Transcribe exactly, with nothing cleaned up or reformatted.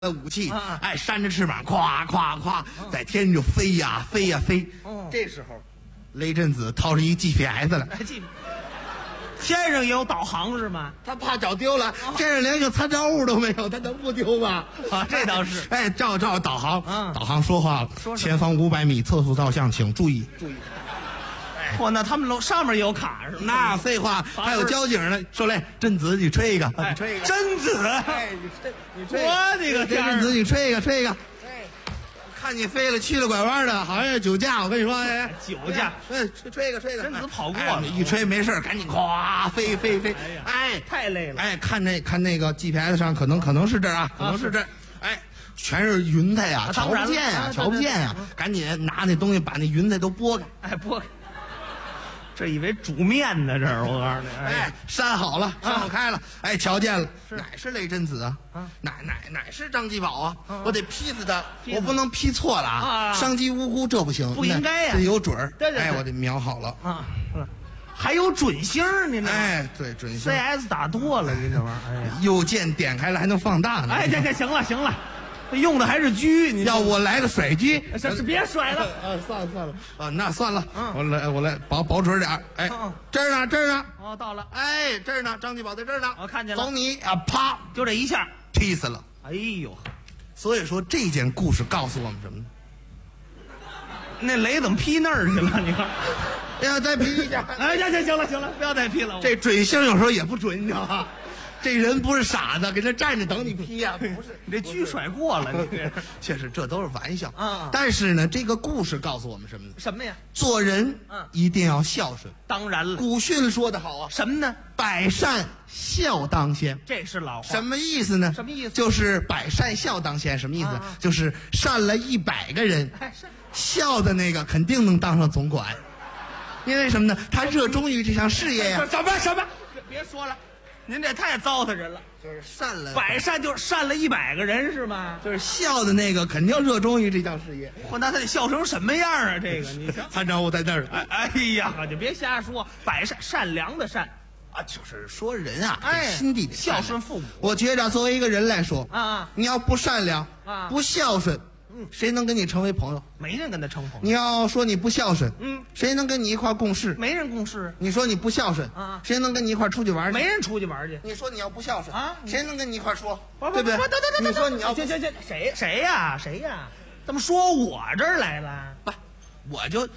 武器， 啊哎，扇着翅膀，咵咵咵，在天上就飞呀飞呀飞。 哦这时候，雷震子掏出一 G P S 来， 哎，这天上也有导航是吗？ 他怕找丢了，这是连个参照物都没有，他能不丢吗？ 啊，这倒是。 哎，照照导航， 嗯导航说话了， 说什么前方五百米测速照相，请注意。 注意。嚯，那他们楼上面也有卡是吗？ 那废话， 罚分还有交警呢。说来，震子你吹一个， 哎你吹一个。 真子， 哎，你吹，你吹一个。 我的个天儿震子你吹一个，吹一个。哎，看你飞了去了拐弯的，好像是酒驾。我跟你说，哎， 酒驾， 哎，吹吹一个，吹一个。 真子跑过哎了一吹没事赶紧咵飞飞飞。 哎呀哎， 太累了。 哎，看那看那个 G P S 上，可能可能是这儿啊，可能是这儿。哎，全是云彩呀， 啊瞧当然了不见呀， 啊瞧不见呀。赶紧拿那东西把那云彩都拨开。 哎，不，这以为煮面呢，这是我告诉你。 哎，扇好了，扇好开了，哎，瞧见了， 是哪是雷震子啊？ 啊哪哪哪是张继宝啊？ 嗯我得批死他， 批死我不能批错了啊！ 啊伤及无辜这不行， 不应该呀得有准儿。 对对对哎，我得瞄好了。 啊，是还有准星儿，您这哎，对，准 ，C 星。 S 打多了，您这玩意儿，哎呀， 右键点开了还能放大呢。 哎，这这行了行了，用的还是狙，你要我来个甩狙？ 这是别甩了。 啊，算了算了啊，那算了， 嗯我来我来保保准点儿。哎嗯， 这儿呢这儿呢， 哦，到了， 哎这儿呢，张继宝在这儿呢。 我看见了走你啊，啪就这一下， 踢死了。 哎呦， 所以说这件故事告诉我们什么呢？ 那雷怎么劈那儿去了？你看， 哎呀，再劈一下。 哎呀，行行了行了，不要再劈了。我这准星有时候也不准，你知道吗？这人不是傻子，给他站着等你劈呀、不是， 你这狙甩过了，你这确实这都是玩笑啊但是呢，这个故事告诉我们什么呢？ 什么呀？ 做人嗯一定要孝顺。 当然了， 古训说得好啊， 什么呢？ 百善孝当先。 这是老话。 什么意思呢？ 什么意思就是百善孝当先。什么意思？ 啊就是善了一百个人， 哎，是孝的那个肯定能当上总管。因为什么呢？他热衷于这项事业呀、 什么什么？别说了，您这太糟蹋人了。 就是善了百善就是善了一百个人是吗？ 就是孝的那个肯定热衷于这项事业。 嚯，那他得笑成什么样啊？这个你瞧。 参照物在那儿。 哎哎呀，就别瞎说，百善善良的善啊，就是说人啊， 哎心地得善良孝顺父母我觉着作为一个人来说啊啊你要不善良啊不孝顺， 嗯谁能跟你成为朋友？ 没人跟他称朋友， 你要说你不孝顺， 嗯， 谁能跟你一块儿共事？ 没人共事， 你说你不孝顺啊谁能跟你一块儿出去玩去？ 没人出去玩去。 你说你要不孝顺啊谁能跟你一块儿说？ 不对不对？ 等等等等， 你说你要行行行，谁谁呀谁呀？怎么说我这儿来了？ 不，我就